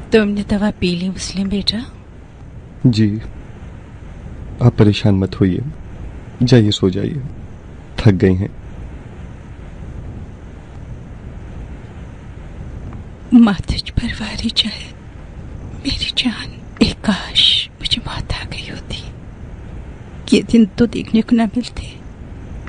तुमने दवा पी ली मुस्लिम बेटा? जी, आप परेशान मत होइए, जाइए सो जाइए, थक गई हैं। माँ तुझ पर वारी चाहे मेरी जान, एक काश मुझे मौत आ गई होती, ये दिन तो देखने को ना मिलते।